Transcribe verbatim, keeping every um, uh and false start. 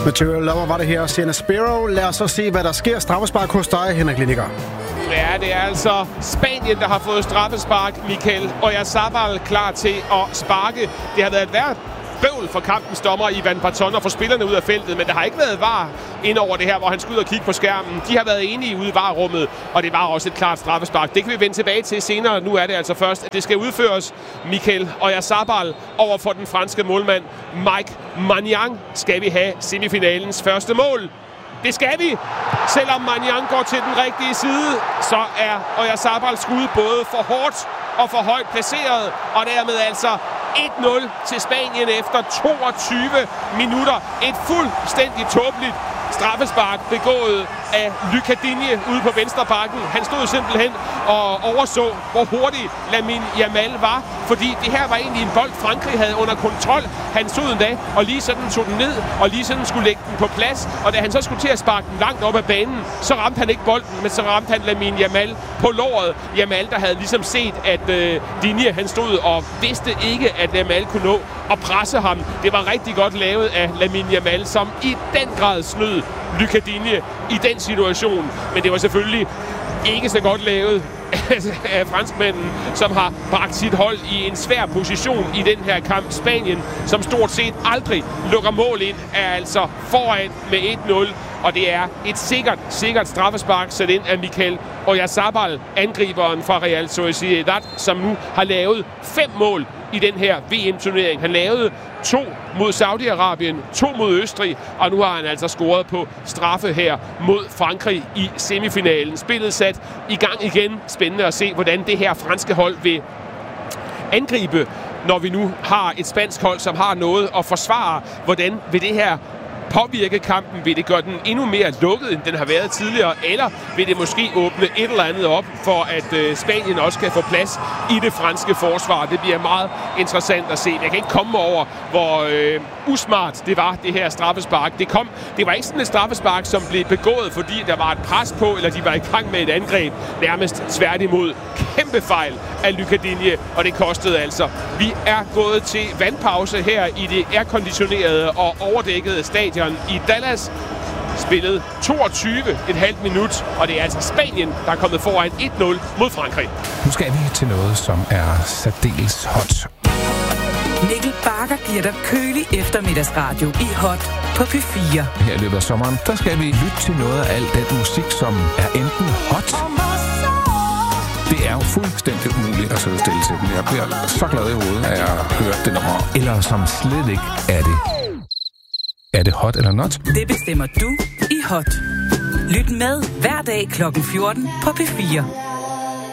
Material Lover var det her, Sienna Sparrow. Lad os så se, hvad der sker. Straffespark hos dig, Henrik Lineker. Ja, det er altså Spanien, der har fået straffespark, Mikel Oyarzabal klar til at sparke. Det har været et værd bøvl for kampens dommer Ivan Barton og for spillerne ud af feltet, men der har ikke været V A R ind over det her, hvor han skulle ud og kigge på skærmen. De har været enige ude i V A R-rummet, og det var også et klart straffespark. Det kan vi vende tilbage til senere. Nu er det altså først, at det skal udføres. Mikel Oyarzabal over for den franske målmand Mike Maignan skal vi have semifinalens første mål. Det skal vi! Selvom Maignan går til den rigtige side, så er Oyarzabals skud både for hårdt og for højt placeret, og dermed altså et nul til Spanien efter toogtyve minutter. Et fuldstændig tåbeligt straffespark begået af Lucas Digne ude på venstre bakken. Han stod simpelthen og overså, hvor hurtig Lamine Yamal var, fordi det her var egentlig en bold, Frankrig havde under kontrol. Han stod endda og lige sådan tog den ned, og lige sådan skulle lægge den på plads, og da han så skulle til at sparke den langt op ad banen, så ramte han ikke bolden, men så ramte han Lamine Yamal på låret. Yamal, der havde ligesom set, at øh, Digne, han stod og vidste ikke, at Yamal kunne nå at presse ham. Det var rigtig godt lavet af Lamine Yamal, som i den grad snød Lucas Digne i den situation, men det var selvfølgelig ikke så godt lavet af franskmanden, som har bragt sit hold i en svær position i den her kamp. Spanien, som stort set aldrig lukker mål ind, er altså foran med et nul, og det er et sikkert, sikkert straffespark sat ind af Mikel Oyarzabal, angriberen fra Real Sociedad, som nu har lavet fem mål i den her V M-turnering. Han lavede to mod Saudi-Arabien, to mod Østrig, og nu har han altså scoret på straffe her mod Frankrig i semifinalen. Spillet sat i gang igen. Spændende at se, hvordan det her franske hold vil angribe, når vi nu har et spansk hold, som har noget at forsvare. Hvordan vil det her påvirke kampen? Vil det gøre den endnu mere lukket, end den har været tidligere? Eller vil det måske åbne et eller andet op, for at øh, Spanien også kan få plads i det franske forsvar? Det bliver meget interessant at se. Jeg kan ikke komme over, hvor øh, usmart det var, det her straffespark. Det, kom, det var ikke sådan et straffespark, som blev begået, fordi der var et pres på, eller de var i gang med et angreb. Nærmest tværtimod. Kæmpe fejl af Lucas Digne, og det kostede altså. Vi er gået til vandpause her i det airconditionerede og overdækkede stadion i Dallas. Spillet toogtyve komma fem minut, og det er altså Spanien, der er kommet foran et nul mod Frankrig. Nu skal vi til noget, som er særdeles hot. Mikkel Bakker giver dig kølig eftermiddagsradio i Hot på P fire. Her i løbet af sommeren, der skal vi lytte til noget af al den musik, som er enten hot. Det er jo fuldstændig umuligt at sidde stille til den. Jeg bliver så glad i hovedet, at jeg har hørt det nummer. Eller som slet ikke er det. Er det hot eller not? Det bestemmer du i Hot. Lyt med hver dag klokken fjorten på P fire.